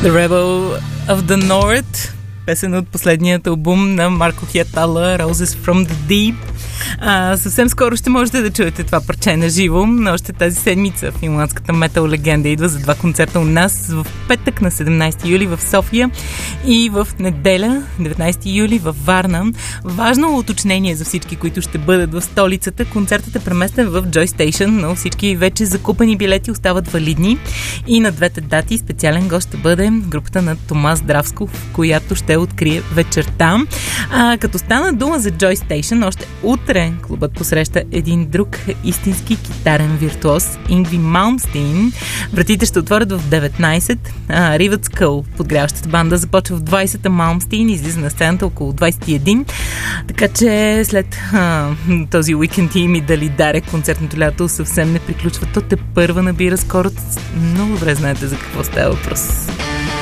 The Rebel of the North, песен от последният албум на Марко Хиатала, Roses from the Deep. Съвсем скоро ще можете да чуете това парче на живо, но още тази седмица финландската метал легенда идва за 2 концерта у нас в петък на 17 юли в София и в неделя 19 юли в Варна. Важно уточнение за всички, които ще бъдат в столицата: концертът е преместен в Joy Station, но всички вече закупени билети остават валидни и на двете дати специален гост ще бъде групата на Томас Дравсков, която ще открие вечерта. Като стана дума за Joy Station, още утре клубът посреща един друг истински китарен виртуоз, Ингви Малмстин. Вратите ще отворят в 19. Rivet Skull, подгряващата банда, започва в 20, Малмстин излиза на сцената около 21. Така че след този уикенд им и дали даре концертното лято съвсем не приключва. То те първа набира скоро. Много добре знаете за какво става въпрос.